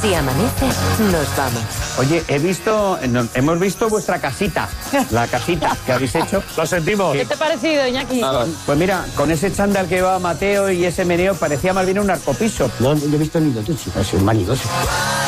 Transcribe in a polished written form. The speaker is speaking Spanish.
Si amanece, nos vamos. Oye, hemos visto vuestra casita, la casita que habéis hecho. Lo sentimos. ¿Qué te ha parecido, Iñaki? Pues mira, con ese chándal que llevaba Mateo y ese meneo parecía más bien un arcopiso. No he visto ni lo tuyo, es un manigoso.